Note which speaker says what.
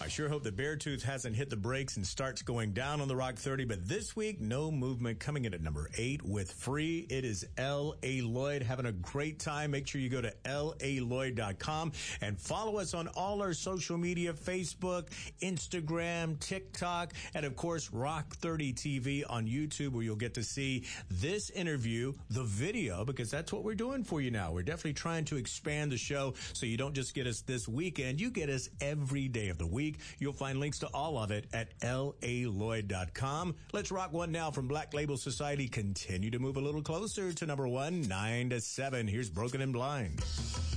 Speaker 1: I sure hope that Beartooth hasn't hit the brakes and starts going down on the Rock 30, but this week, no movement. Coming in at number 8 with Free. It is L.A. Lloyd having a great time. Make sure you go to LALloyd.com and follow us on all our social media, Facebook, Instagram, TikTok, and of course, Rock 30 TV on YouTube, where you'll get to see this interview, the video, because that's what we're doing for you now. We're definitely trying to expand the show so you don't just get us this weekend. You get us every day of the week. You'll find links to all of it at LALloyd.com. Let's rock one now from Black Label Society. Continue to move a little closer to number 1, 9 to 7. Here's Broken and Blind.